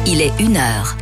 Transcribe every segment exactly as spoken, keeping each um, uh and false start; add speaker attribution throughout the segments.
Speaker 1: Il est une heure.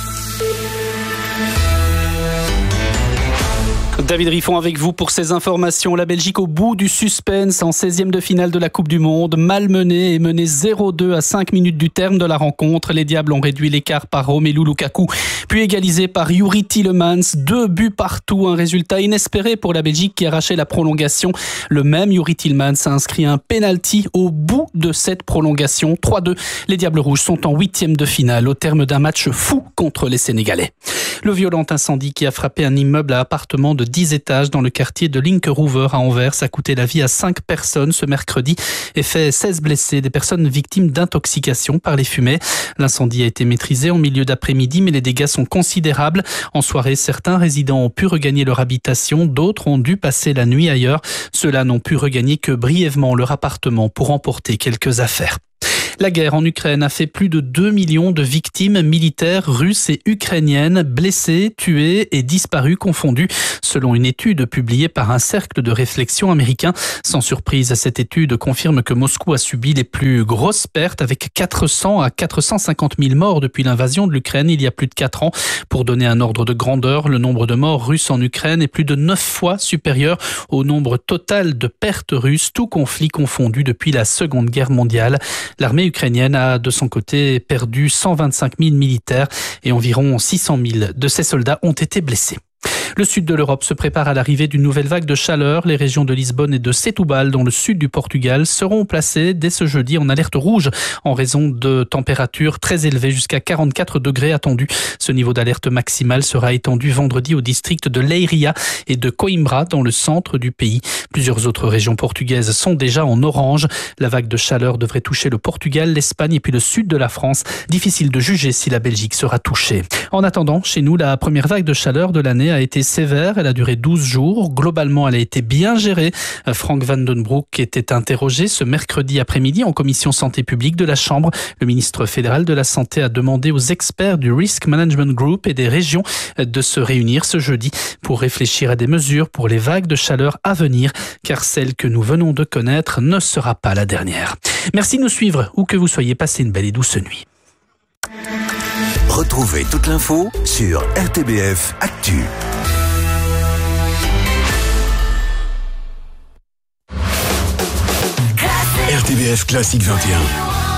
Speaker 2: David Riffon avec vous pour ces informations. La Belgique au bout du suspense en seizième de finale de la Coupe du Monde. Malmenée et menée zéro deux à cinq minutes du terme de la rencontre. Les Diables ont réduit l'écart par Romelu Lukaku, puis égalisé par Youri Tielemans. Deux buts partout, un résultat inespéré pour la Belgique qui arrachait la prolongation. Le même Youri Tielemans a inscrit un penalty au bout de cette prolongation. trois deux. Les Diables Rouges sont en huitième de finale au terme d'un match fou contre les Sénégalais. Le violent incendie qui a frappé un immeuble à appartements de dix étages dans le quartier de Linkeroever à Anvers a coûté la vie à cinq personnes ce mercredi et fait seize blessés, des personnes victimes d'intoxication par les fumées. L'incendie a été maîtrisé en milieu d'après-midi, mais les dégâts sont considérables. En soirée, certains résidents ont pu regagner leur habitation, d'autres ont dû passer la nuit ailleurs. Ceux-là n'ont pu regagner que brièvement leur appartement pour emporter quelques affaires. La guerre en Ukraine a fait plus de deux millions de victimes militaires russes et ukrainiennes, blessées, tuées et disparues confondues, selon une étude publiée par un cercle de réflexion américain. Sans surprise, cette étude confirme que Moscou a subi les plus grosses pertes avec quatre cents à quatre cent cinquante mille morts depuis l'invasion de l'Ukraine il y a plus de quatre ans. Pour donner un ordre de grandeur, le nombre de morts russes en Ukraine est plus de neuf fois supérieur au nombre total de pertes russes, tout conflit confondu depuis la Seconde Guerre mondiale. L'armée ukrainienne a de son côté perdu cent vingt-cinq mille militaires et environ six cent mille de ses soldats ont été blessés. Le sud de l'Europe se prépare à l'arrivée d'une nouvelle vague de chaleur. Les régions de Lisbonne et de Setúbal, dans le sud du Portugal, seront placées dès ce jeudi en alerte rouge en raison de températures très élevées, jusqu'à quarante-quatre degrés attendus. Ce niveau d'alerte maximale sera étendu vendredi au district de Leiria et de Coimbra, dans le centre du pays. Plusieurs autres régions portugaises sont déjà en orange. La vague de chaleur devrait toucher le Portugal, l'Espagne et puis le sud de la France. Difficile de juger si la Belgique sera touchée. En attendant, chez nous, la première vague de chaleur de l'année a été sévère, elle a duré douze jours. Globalement, elle a été bien gérée. Frank Van Den Broek était interrogé ce mercredi après-midi en commission santé publique de la Chambre. Le ministre fédéral de la Santé a demandé aux experts du Risk Management Group et des régions de se réunir ce jeudi pour réfléchir à des mesures pour les vagues de chaleur à venir, car celle que nous venons de connaître ne sera pas la dernière. Merci de nous suivre, où que vous soyez. Passez une belle et douce nuit.
Speaker 3: Retrouvez toute l'info sur R T B F Actu. R T B F Classique vingt et un.